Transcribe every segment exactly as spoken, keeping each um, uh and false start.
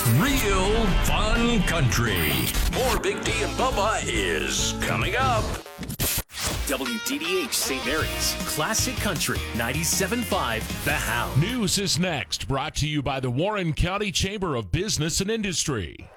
Real fun country. More Big D and Bubba is coming up. W D D H Saint Mary's, Classic Country, ninety-seven point five, The Hound. News is next, brought to you by the Warren County Chamber of Business and Industry.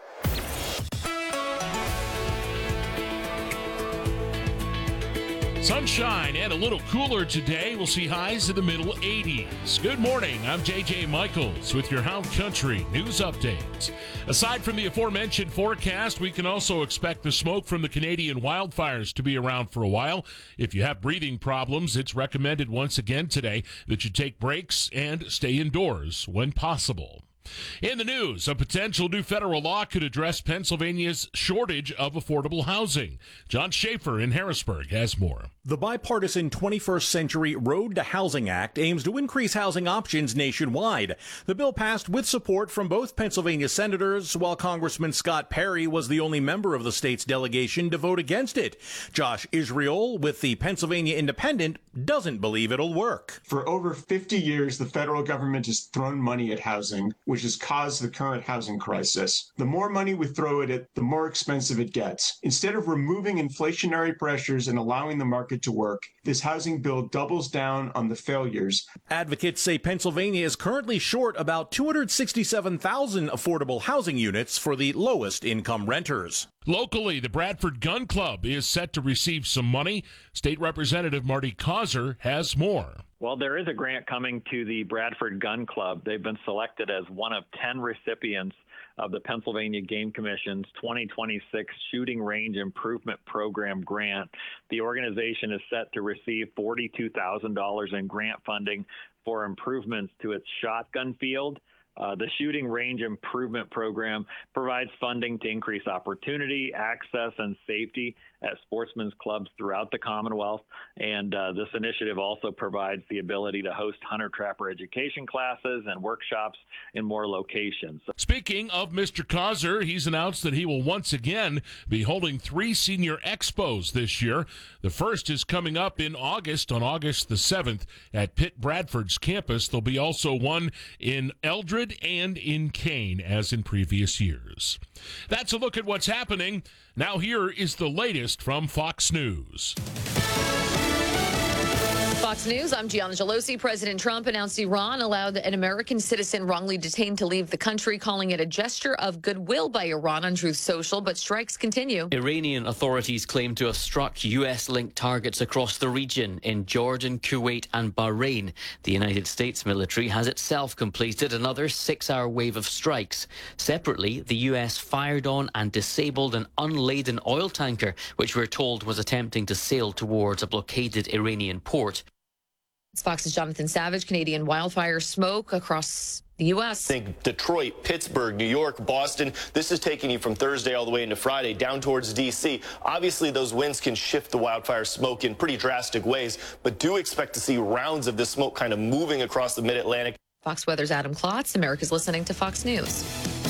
Sunshine and a little cooler today. We'll see highs in the middle eighties. Good morning. I'm J J Michaels with your Hound Country news updates. Aside from the aforementioned forecast, we can also expect the smoke from the Canadian wildfires to be around for a while. If you have breathing problems, it's recommended once again today that you take breaks and stay indoors when possible. In the news, a potential new federal law could address Pennsylvania's shortage of affordable housing. John Schaefer in Harrisburg has more. The bipartisan twenty-first Century Road to Housing Act aims to increase housing options nationwide. The bill passed with support from both Pennsylvania senators, while Congressman Scott Perry was the only member of the state's delegation to vote against it. Josh Israel with the Pennsylvania Independent doesn't believe it'll work. For over fifty years, the federal government has thrown money at housing, which has caused the current housing crisis. The more money we throw at it, the more expensive it gets. Instead of removing inflationary pressures and allowing the market to work, this housing bill doubles down on the failures. Advocates say Pennsylvania is currently short about two hundred sixty-seven thousand affordable housing units for the lowest income renters. Locally, the Bradford Gun Club is set to receive some money. State Representative Marty Causer has more. Well, there is a grant coming to the Bradford Gun Club. They've been selected as one of ten recipients of the Pennsylvania Game Commission's twenty twenty-six Shooting Range Improvement Program grant. The organization is set to receive forty-two thousand dollars in grant funding for improvements to its shotgun field. Uh, the Shooting Range Improvement Program provides funding to increase opportunity, access, and safety at sportsmen's clubs throughout the Commonwealth. And uh, this initiative also provides the ability to host hunter-trapper education classes and workshops in more locations. Speaking of Mister Causer, he's announced that he will once again be holding three senior expos this year. The first is coming up in August, on August the seventh, at Pitt Bradford's campus. There'll be also one in Eldred and in Kane, as in previous years. That's a look at what's happening. Now here is the latest from Fox News. Fox News, I'm Gianna Gelosi. President Trump announced Iran allowed an American citizen wrongly detained to leave the country, calling it a gesture of goodwill by Iran on Truth Social, but strikes continue. Iranian authorities claim to have struck U S-linked targets across the region in Jordan, Kuwait and Bahrain. The United States military has itself completed another six-hour wave of strikes. Separately, the U S fired on and disabled an unladen oil tanker, which we're told was attempting to sail towards a blockaded Iranian port. Fox's Jonathan Savage. Canadian wildfire smoke across the U S. Think Detroit, Pittsburgh, New York, Boston. This is taking you from Thursday all the way into Friday down towards D C. Obviously, those winds can shift the wildfire smoke in pretty drastic ways, but do expect to see rounds of this smoke kind of moving across the mid-Atlantic. Fox Weather's Adam Klotz. America's listening to Fox News.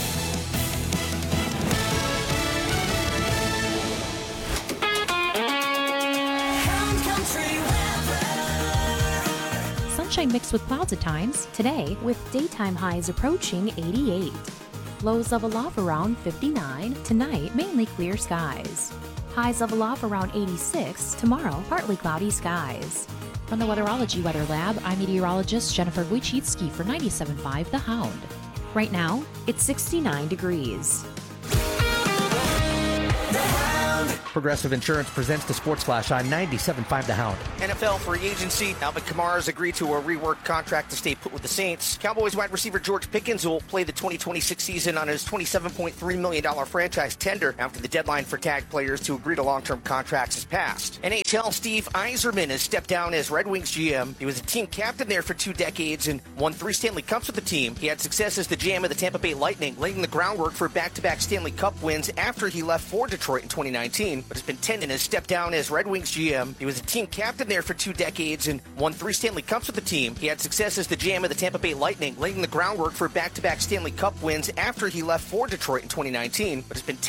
Sunshine mixed with clouds at times today, with daytime highs approaching eighty-eight. Lows level off around fifty-nine. Tonight, mainly clear skies. Highs level off around eighty-six. Tomorrow, partly cloudy skies. From the Weatherology Weather Lab, I'm meteorologist Jennifer Wojcicki for ninety-seven point five The Hound. Right now, it's sixty-nine degrees. Progressive Insurance presents the Sports Flash on ninety-seven point five The Hound. N F L free agency. Alvin Kamara has agreed to a reworked contract to stay put with the Saints. Cowboys wide receiver George Pickens will play the twenty twenty-six season on his twenty-seven point three million dollars franchise tender after the deadline for tagged players to agree to long-term contracts has passed. N H L Steve Yzerman has stepped down as Red Wings G M. He was a team captain there for two decades and won three Stanley Cups with the team. He had success as the G M of the Tampa Bay Lightning, laying the groundwork for back-to-back Stanley Cup wins after he left for Detroit in twenty nineteen. But it's been tendon has stepped down as Red Wings G M. He was a team captain there for two decades and won three Stanley Cups with the team. He had success as the G M of the Tampa Bay Lightning, laying the groundwork for back-to-back Stanley Cup wins after he left for Detroit in twenty nineteen. But it's been